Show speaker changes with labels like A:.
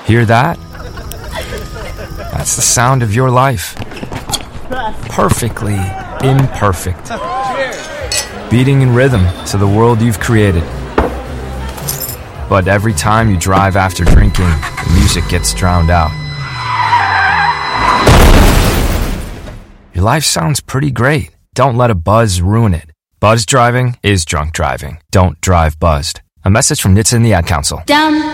A: Hear that? That's the sound of your life. Perfectly imperfect. Beating in rhythm to the world you've created. But every time you drive after drinking, the music gets drowned out. Your life sounds pretty great. Don't let a buzz ruin it. Buzz driving is drunk driving. Don't drive buzzed. A message from NHTSA and the Ad Council.
B: Down.